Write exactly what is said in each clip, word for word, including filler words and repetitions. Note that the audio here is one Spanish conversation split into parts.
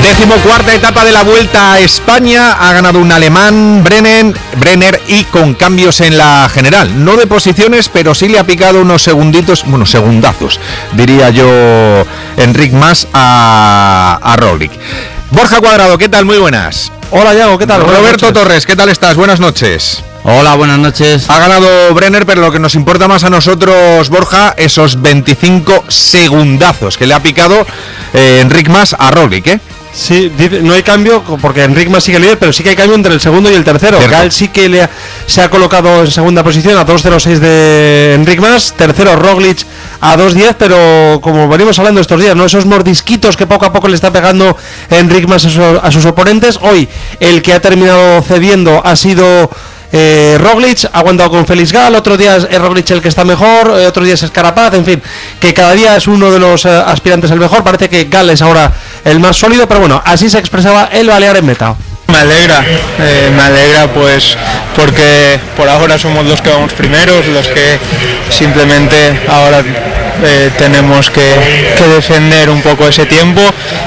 Decimocuarta etapa de la Vuelta a España. Ha ganado un alemán, Brenner, Brenner, y con cambios en la general. No de posiciones, pero sí le ha picado unos segunditos, bueno, segundazos, diría yo, Enric Mas a, a Roglic. Borja Cuadrado, ¿qué tal? Muy buenas. Hola, Yago, ¿qué tal? Roberto Torres, ¿qué tal estás? Buenas noches. Hola, buenas noches. Ha ganado Brenner, pero lo que nos importa más a nosotros, Borja, esos veinticinco segundazos que le ha picado eh, Enric Mas a Roglic, ¿eh? Sí, no hay cambio porque Enric Mas sigue líder, pero sí que hay cambio entre el segundo y el tercero. Gal sí que le ha, se ha colocado en segunda posición a dos cero seis de Enric Mas, tercero Roglic a dos diez, pero como venimos hablando estos días, ¿no? Esos mordisquitos que poco a poco le está pegando Enric Mas a, su, a sus oponentes. Hoy el que ha terminado cediendo ha sido Eh, Roglic, ha aguantado con Félix Gal, otro día es Roglic el que está mejor, eh, otro día es Carapaz, en fin, que cada día es uno de los eh, aspirantes al mejor. Parece que Gal es ahora el más sólido, pero bueno, así se expresaba el balear en meta. Me alegra, eh, me alegra pues porque por ahora somos los que vamos primeros, los que simplemente ahora eh, tenemos que, que defender un poco ese tiempo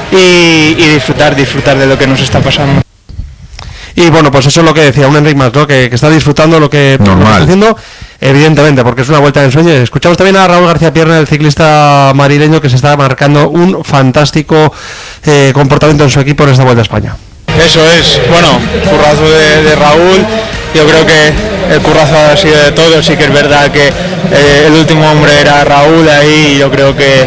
y, y disfrutar, disfrutar de lo que nos está pasando. Y bueno, pues eso es lo que decía un Enric Mas, ¿no? que, que está disfrutando lo que, lo que está haciendo, evidentemente, porque es una vuelta de ensueño. Escuchamos también a Raúl García Pierna, el ciclista madrileño, que se está marcando un fantástico eh, comportamiento en su equipo en esta Vuelta a España. Eso es, bueno, currazo de, de Raúl. Yo creo que el currazo ha sido de todos. Sí que es verdad que eh, el último hombre era Raúl ahí, y yo creo que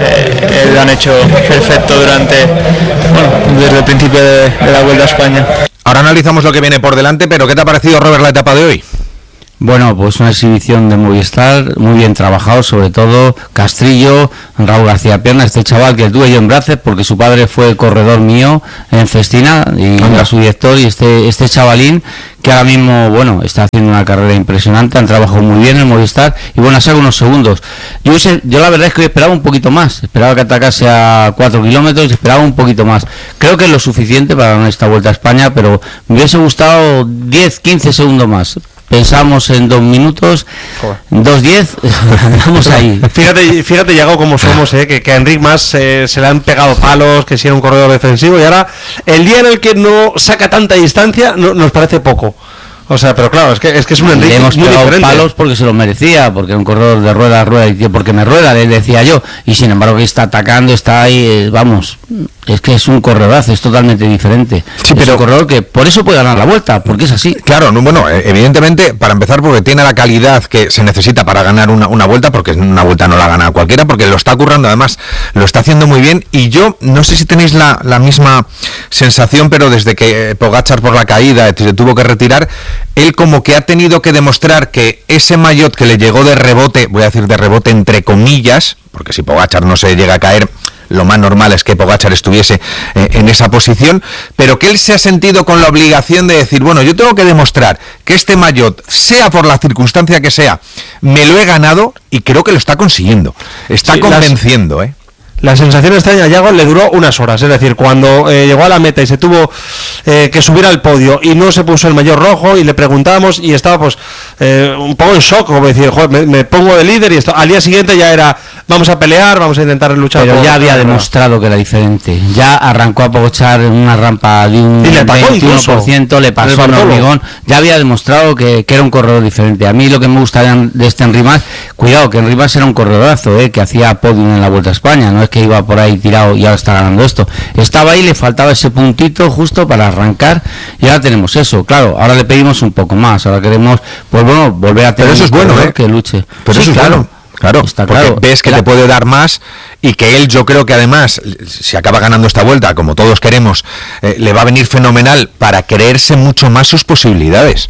eh, lo han hecho perfecto durante, bueno, desde el principio de, de la Vuelta a España. Ahora analizamos lo que viene por delante, pero ¿qué te ha parecido, Robert, la etapa de hoy? Bueno, pues una exhibición de Movistar, muy bien trabajado, sobre todo Castrillo, Raúl García Pierna, este chaval que tuve yo en brazos porque su padre fue corredor mío en Festina y era su director, y este este chavalín que ahora mismo, bueno, está haciendo una carrera impresionante, han trabajado muy bien en Movistar y bueno, saca unos segundos. Yo, yo la verdad es que esperaba un poquito más, esperaba que atacase a cuatro kilómetros, esperaba un poquito más. Creo que es lo suficiente para ganar esta Vuelta a España, pero me hubiese gustado diez, quince segundos más. Pensamos en dos minutos, dos diez, vamos ahí. Fíjate, fíjate, Yago, como somos, eh, que, que a Enric Mas eh, se le han pegado palos, que si era un corredor defensivo, y ahora el día en el que no saca tanta distancia no, nos parece poco. O sea, pero claro, es que es que es un Enric le hemos muy pegado diferente. Palos porque se lo merecía, porque un corredor de rueda a rueda, y tío, porque me rueda, le decía yo, y sin embargo que está atacando, está ahí, eh, vamos, es que es un corredorazo, es totalmente diferente. Sí, pero es un corredor que por eso puede ganar la Vuelta, porque es así. Claro, no, bueno, evidentemente, para empezar, porque tiene la calidad que se necesita para ganar una, una Vuelta, porque una Vuelta no la gana cualquiera, porque lo está currando, además, lo está haciendo muy bien, y yo no sé si tenéis la, la misma sensación, pero desde que Pogačar por la caída se tuvo que retirar, él como que ha tenido que demostrar que ese maillot que le llegó de rebote, voy a decir de rebote entre comillas, porque si Pogačar no se llega a caer, lo más normal es que Pogačar estuviese eh, en esa posición, pero que él se ha sentido con la obligación de decir, bueno, yo tengo que demostrar que este maillot, sea por la circunstancia que sea, me lo he ganado, y creo que lo está consiguiendo, está sí, convenciendo, las... ¿eh? La sensación extraña a Yago le duró unas horas, es decir, cuando eh, llegó a la meta y se tuvo eh, que subir al podio y no se puso el maillot rojo, y le preguntábamos y estaba pues eh, un poco en shock, como decir, joder, me, me pongo de líder, y esto al día siguiente ya era, vamos a pelear, vamos a intentar luchar. Pero por, ya había por, demostrado que era diferente, ya arrancó a Pogačar en una rampa de un veintiuno por ciento, le pasó a un hormigón, ya había demostrado que, que era un corredor diferente. A mí lo que me gusta de este Enric Mas, cuidado, que Enric Mas era un corredorazo, eh, que hacía podium en la Vuelta a España, no es que iba por ahí tirado y ahora está ganando esto, estaba ahí, le faltaba ese puntito justo para arrancar, y ahora tenemos eso. Claro, ahora le pedimos un poco más, ahora queremos, pues bueno, volver a tener. Pero eso es bueno, ¿eh? Que luche. Pero sí, eso es claro. bueno. Claro, está porque claro. ves que claro. te puede dar más, y que él, yo creo que además, si acaba ganando esta Vuelta, como todos queremos, eh, le va a venir fenomenal para creerse mucho más sus posibilidades.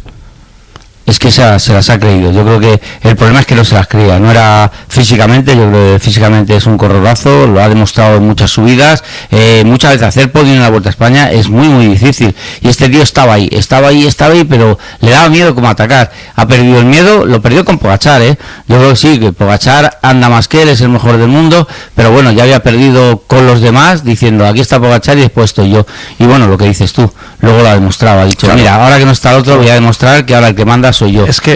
Es que se, se las ha creído. Yo creo que el problema es que no se las creía. No era físicamente, yo creo que físicamente es un corredorazo, lo ha demostrado en muchas subidas. Eh, muchas veces hacer podio en la Vuelta a España es muy, muy difícil. Y este tío estaba ahí, estaba ahí, estaba ahí, pero le daba miedo como atacar. Ha perdido el miedo, lo perdió con Pogačar, ¿eh? Yo creo que sí, que Pogačar anda más que él, es el mejor del mundo, pero bueno, ya había perdido con los demás, diciendo, aquí está Pogačar y después estoy yo. Y bueno, lo que dices tú, luego lo ha demostrado, ha dicho, claro, mira, ahora que no está el otro, voy a demostrar que ahora el que manda soy yo. Es que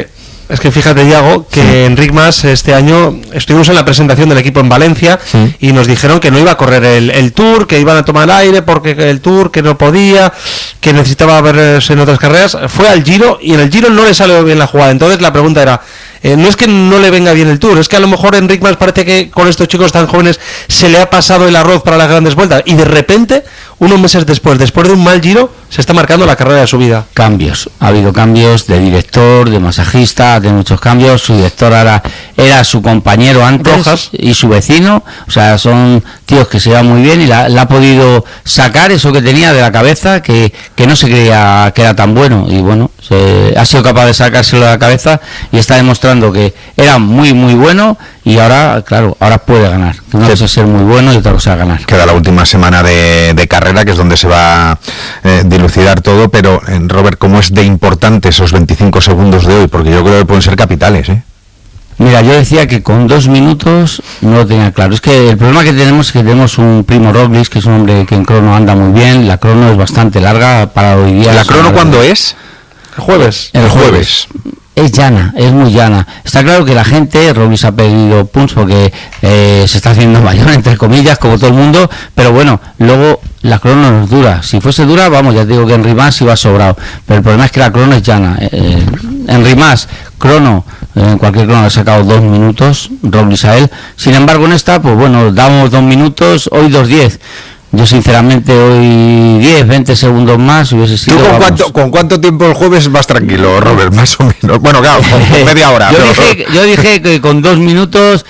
Es que fíjate, Iago, que sí. Enric Mas este año estuvimos en la presentación del equipo en Valencia sí. y nos dijeron que no iba a correr el, el Tour, que iban a tomar aire porque el Tour, que no podía, que necesitaba verse en otras carreras. Fue al Giro y en el Giro no le salió bien la jugada. Entonces la pregunta era, eh, no es que no le venga bien el Tour, es que a lo mejor Enric Mas parece que con estos chicos tan jóvenes se le ha pasado el arroz para las grandes vueltas y de repente, unos meses después, después de un mal Giro, se está marcando la carrera de su vida. Cambios, ha habido cambios de director, de masajista, de muchos cambios. Su director ahora era su compañero antes Rojas. Y su vecino, o sea, son tíos que se llevan muy bien y la, la ha podido sacar eso que tenía de la cabeza, que, que no se creía que era tan bueno, y bueno, se, ha sido capaz de sacárselo de la cabeza y está demostrando que era muy muy bueno y ahora, claro, ahora puede ganar. Una cosa es ser muy bueno y otra cosa es ganar. Queda la última semana de, de carrera, que es donde se va eh, dilucidar todo, pero eh, Robert, ¿cómo es de importante esos veinticinco segundos de hoy? Porque yo creo que pueden ser capitales, ¿eh? Mira, yo decía que con dos minutos no lo tenía claro. Es que el problema que tenemos es que tenemos un Primo Roglic, que es un hombre que en crono anda muy bien. La crono es bastante larga para hoy día. ¿La crono cuándo es? El jueves. El jueves. Es llana, es muy llana. Está claro que la gente, Roglic ha pedido puntos porque eh, se está haciendo mayor, entre comillas, como todo el mundo, pero bueno, luego la crono no es dura. Si fuese dura, vamos, ya te digo que Enric Mas iba sobrado, pero el problema es que la crono es llana. Eh, Enric Mas, crono, eh, en cualquier crono ha sacado dos minutos, Roglic a él. Sin embargo, en esta, pues bueno, damos dos minutos, hoy dos diez. Yo sinceramente hoy diez, veinte segundos más hubiese sido... ¿Tú con cuánto, con cuánto tiempo el jueves vas tranquilo, Robert? Más o menos. Bueno, claro, con media hora. yo, pero... dije, yo dije que con dos minutos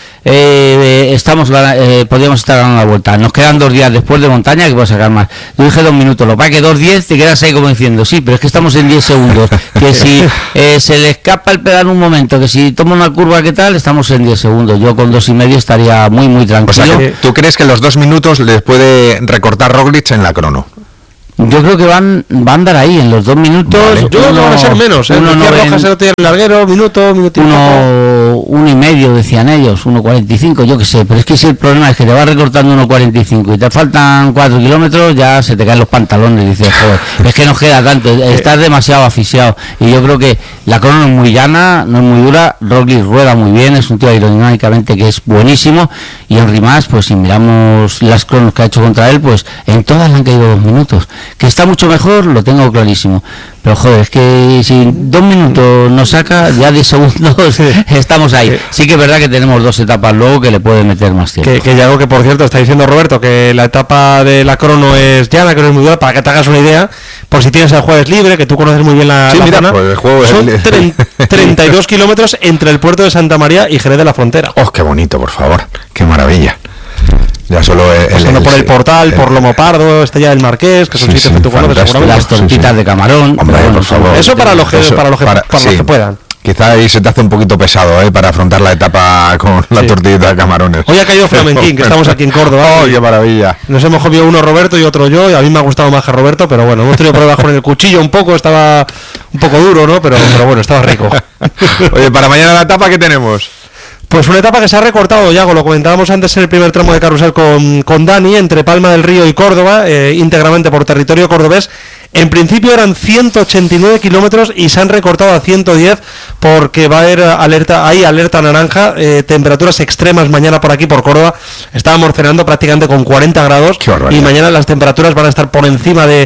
eh, estamos eh, podríamos estar ganando la vuelta. Nos quedan dos días después de montaña que puedo sacar más. Yo dije dos minutos, lo que pasa es que dos diez te quedas ahí como diciendo, sí, pero es que estamos en diez segundos. Que si eh, se le escapa el pedal un momento, que si toma una curva, ¿qué tal? Estamos en diez segundos. Yo con dos y medio estaría muy, muy tranquilo. O sea, que ¿tú crees que los dos minutos les puede recortar Roglic en la crono? Yo creo que van, van a andar ahí en los dos minutos. Vale. Yo creo que van a ser menos, ¿eh? Uno, no ven, Rojas, el larguero, minuto, minuto uno, uno y medio decían ellos, uno cuarenta y cinco, yo qué sé. Pero es que si el problema es que te vas recortando uno cuarenta y cinco y te faltan cuatro kilómetros, ya se te caen los pantalones y dices, joder, es que nos queda tanto, estás demasiado asfixiado. Y yo creo que la crono es muy llana, no es muy dura. Roglic rueda muy bien, es un tío aerodinámicamente que es buenísimo. Y Enric Mas, pues si miramos las cronos que ha hecho contra él, pues en todas le han caído dos minutos. Que está mucho mejor, lo tengo clarísimo. Pero joder, es que si dos minutos nos saca, ya diez segundos estamos ahí. Sí que es verdad que tenemos dos etapas luego que le puede meter más tiempo. Que, que ya algo que, por cierto, está diciendo Roberto, que la etapa de la crono es llana, que no es muy dura, para que te hagas una idea, por si tienes el jueves libre, que tú conoces muy bien la, sí, la mira, zona, pues el juego son es treinta y dos kilómetros entre el puerto de Santa María y Jerez de la Frontera. ¡Oh, qué bonito, por favor! ¡Qué maravilla! Ya solo el, pasando el, por el portal, el, por Lomo Pardo, está ya el Marqués, que son sí, sitios sí, que tú conoces seguramente. Las tortitas sí, sí. de camarón. Hombre, bueno, por favor. Eso para los que, eso, para los que, para, para sí. los que puedan. Quizá ahí se te hace un poquito pesado, ¿eh? Para afrontar la etapa con la sí. tortita de camarones. Hoy ha caído Flamenquín, que estamos aquí en Córdoba. ¡Oh, qué maravilla! Nos hemos comido uno Roberto y otro yo, y a mí me ha gustado más que Roberto, pero bueno, hemos tenido problemas con el cuchillo un poco, estaba un poco duro, ¿no? Pero, pero bueno, estaba rico. Oye, para mañana la etapa, ¿qué tenemos? Pues una etapa que se ha recortado, Yago, lo comentábamos antes en el primer tramo de carrusel con, con Dani, entre Palma del Río y Córdoba, eh, íntegramente por territorio cordobés. En principio eran ciento ochenta y nueve kilómetros y se han recortado a ciento diez porque va a haber alerta, hay alerta naranja, eh, temperaturas extremas mañana por aquí, por Córdoba. Estábamos cenando prácticamente con cuarenta grados y mañana las temperaturas van a estar por encima de...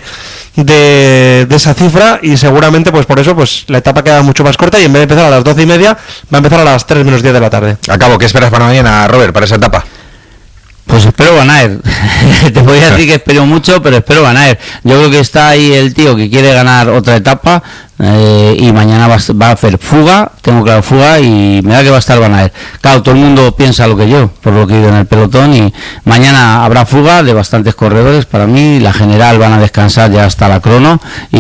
De, de esa cifra y seguramente pues por eso pues la etapa queda mucho más corta y en vez de empezar a las doce y media va a empezar a las tres menos diez de la tarde. Acabo, ¿qué esperas para mañana, Robert, para esa etapa? Pues espero ganar. Te podría decir que espero mucho, pero espero ganar. Yo creo que está ahí el tío que quiere ganar otra etapa eh, y mañana va, va a hacer fuga, tengo claro fuga y me da que va a estar Van Aert. Claro, todo el mundo piensa lo que yo, por lo que he ido en el pelotón y mañana habrá fuga de bastantes corredores. Para mí, la general van a descansar ya hasta la crono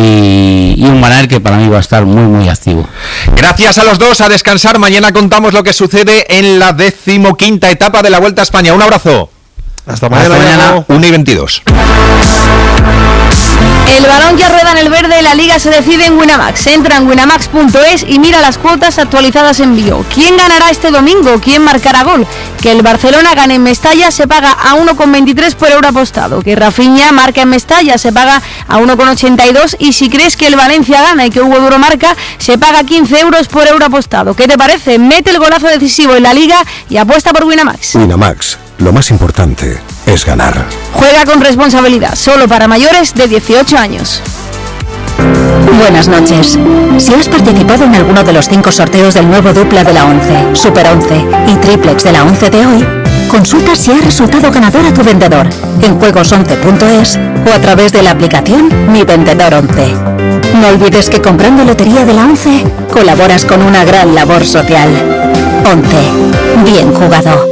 y, y un Van Aert que para mí va a estar muy muy activo. Gracias a los dos, a descansar. Mañana contamos lo que sucede en la decimoquinta etapa de la Vuelta a España. Un abrazo. Hasta mañana. Hasta mañana, una y veintidós. El balón ya rueda en el verde, la liga se decide en Winamax. Entra en winamax punto es y mira las cuotas actualizadas en vivo. ¿Quién ganará este domingo? ¿Quién marcará gol? Que el Barcelona gane en Mestalla se paga a uno coma veintitrés por euro apostado. Que Rafinha marca en Mestalla se paga a uno coma ochenta y dos. Y si crees que el Valencia gana y que Hugo Duro marca, se paga quince euros por euro apostado. ¿Qué te parece? Mete el golazo decisivo en la liga y apuesta por Winamax. Winamax, lo más importante es ganar. Juega con responsabilidad, solo para mayores de dieciocho años. Buenas noches. Si has participado en alguno de los cinco sorteos del nuevo dupla de la once, Super once y Triplex de la once de hoy, consulta si ha resultado ganador a tu vendedor en juegos once punto es o a través de la aplicación Mi Vendedor once. No olvides que comprando Lotería de la once colaboras con una gran labor social. once. Bien jugado.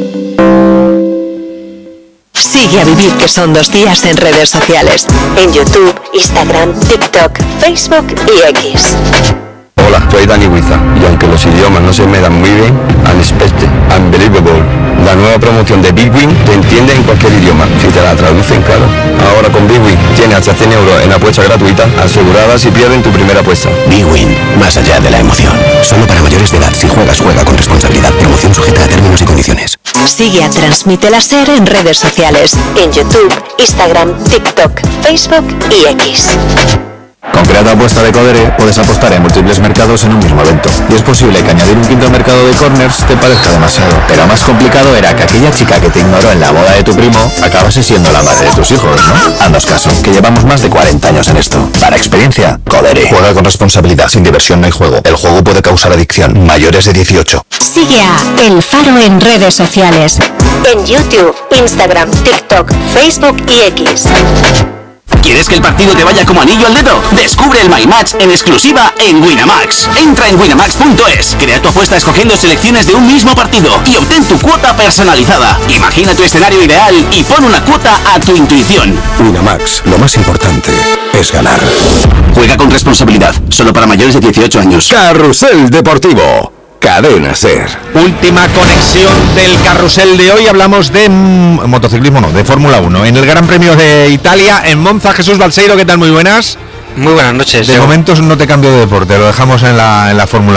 Sigue a Vivir, que son dos días en redes sociales. En YouTube, Instagram, TikTok, Facebook y X. Hola, soy Dani Huiza, y aunque los idiomas no se me dan muy bien, Unexpected, Unbelievable, la nueva promoción de Big Win te entiende en cualquier idioma, si te la traducen, claro. Ahora con Big Win tienes hasta cien euros en apuesta gratuita, asegurada si pierden tu primera apuesta. Big Win, más allá de la emoción. Solo para mayores de edad. Si juegas, juega con responsabilidad. Promoción sujeta a términos y condiciones. Sigue a Transmite la SER en redes sociales. En YouTube, Instagram, TikTok, Facebook y X. Con Create Apuesta de Codere puedes apostar en múltiples mercados en un mismo evento. Y es posible que añadir un quinto mercado de corners te parezca demasiado. Pero más complicado era que aquella chica que te ignoró en la boda de tu primo acabase siendo la madre de tus hijos, ¿no? Haznos caso, que llevamos más de cuarenta años en esto. Para experiencia, Codere. Juega con responsabilidad. Sin diversión no hay juego. El juego puede causar adicción. Mayores de dieciocho. Sigue a El Faro en redes sociales. En YouTube, Instagram, TikTok, Facebook y X. ¿Quieres que el partido te vaya como anillo al dedo? Descubre el My Match en exclusiva en Winamax. Entra en winamax punto es, crea tu apuesta escogiendo selecciones de un mismo partido y obtén tu cuota personalizada. Imagina tu escenario ideal y pon una cuota a tu intuición. Winamax, lo más importante es ganar. Juega con responsabilidad, solo para mayores de dieciocho años. Carrusel Deportivo. Cadena SER. Última conexión del carrusel de hoy. Hablamos de mm, motociclismo, no, de Fórmula uno. En el Gran Premio de Italia, en Monza. Jesús Balseiro, ¿qué tal? Muy buenas. Muy buenas noches. De yo. momento no te cambio de deporte, lo dejamos en la, en la Fórmula